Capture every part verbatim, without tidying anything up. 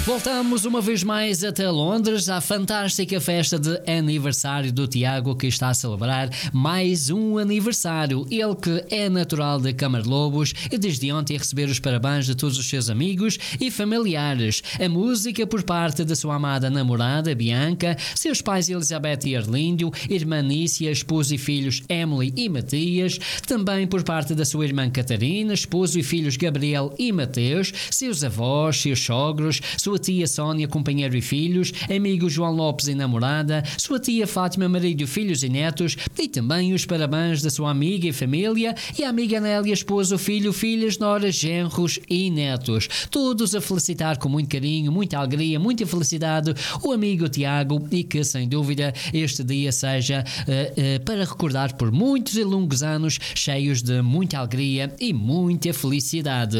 Voltamos uma vez mais até Londres, à fantástica festa de aniversário do Tiago, que está a celebrar mais um aniversário. Ele que é natural de Camarlobos e desde ontem a receber os parabéns de todos os seus amigos e familiares. A música por parte da sua amada namorada, Bianca, seus pais Elizabeth e Arlíndio, irmã Nícia, esposo e filhos Emily e Matias, também por parte da sua irmã Catarina, esposo e filhos Gabriel e Mateus, seus avós, seus sogros, sua tia Sónia, companheiro e filhos, amigo João Lopes e namorada, sua tia Fátima, marido, filhos e netos, e também os parabéns da sua amiga e família, e a amiga Nélia, esposo, filho, filhas, noras, genros e netos. Todos a felicitar com muito carinho, muita alegria, muita felicidade o amigo Tiago, e que sem dúvida este dia seja uh, uh, para recordar por muitos e longos anos, cheios de muita alegria e muita felicidade.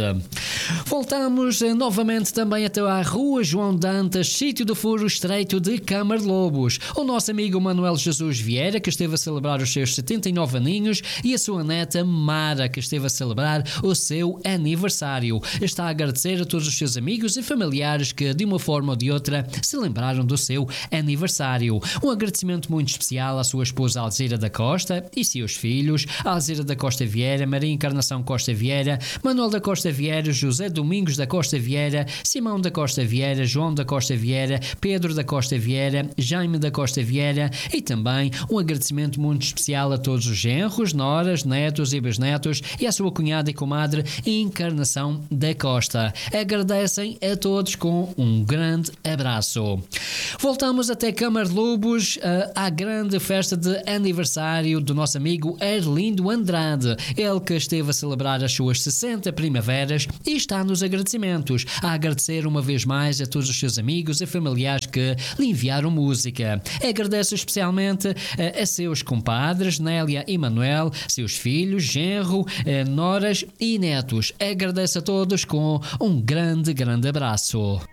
Voltamos uh, novamente também até à Rua João Dantas, sítio do Furo Estreito de Camarlobos. O nosso amigo Manuel Jesus Vieira, que esteve a celebrar os seus setenta e nove aninhos, e a sua neta Mara, que esteve a celebrar o seu aniversário. Está a agradecer a todos os seus amigos e familiares que, de uma forma ou de outra, se lembraram do seu aniversário. Um agradecimento muito especial à sua esposa Alzira da Costa e seus filhos, Alzira da Costa Vieira, Maria Encarnação Costa Vieira, Manuel da Costa Vieira, José Domingos da Costa Vieira, Simão da Costa Vieira, João da Costa Vieira, Pedro da Costa Vieira, Jaime da Costa Vieira, e também um agradecimento muito especial a todos os genros, noras, netos e bisnetos, e à sua cunhada e comadre Encarnação da Costa. Agradecem a todos com um grande abraço. Voltamos até Camarlobos, uh, à grande festa de aniversário do nosso amigo Arlindo Andrade. Ele que esteve a celebrar as suas sessenta primaveras e está nos agradecimentos, a agradecer uma vez mais a todos os seus amigos e familiares que lhe enviaram música. Agradece especialmente uh, a seus compadres, Nélia e Manuel, seus filhos, genro, uh, noras e netos. Agradece a todos com um grande, grande abraço.